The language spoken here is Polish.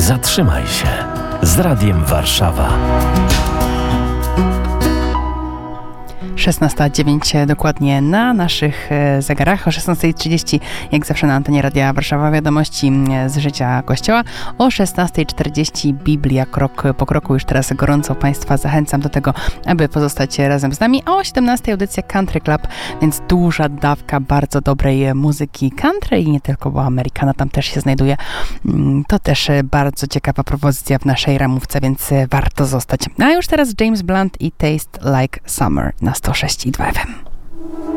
Zatrzymaj się z Radiem Warszawa. 16:09 dokładnie na naszych zegarach. O 16:30 jak zawsze na antenie Radia Warszawa wiadomości z życia Kościoła. O 16:40 Biblia krok po kroku. Już teraz gorąco Państwa zachęcam do tego, aby pozostać razem z nami. A o 17:00 audycja Country Club, więc duża dawka bardzo dobrej muzyki country i nie tylko, bo Amerykana tam też się znajduje. To też bardzo ciekawa propozycja w naszej ramówce, więc warto zostać. A już teraz James Blunt i Taste Like Summer na 106,2 FM.